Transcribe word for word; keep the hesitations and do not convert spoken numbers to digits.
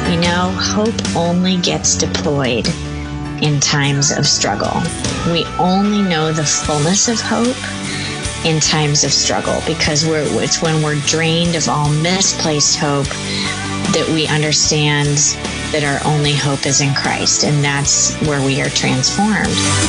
You know, hope only gets deployed in times of struggle. We only know the fullness of hope in times of struggle, because we're, it's when we're drained of all misplaced hope that we understand that our only hope is in Christ, and that's where we are transformed.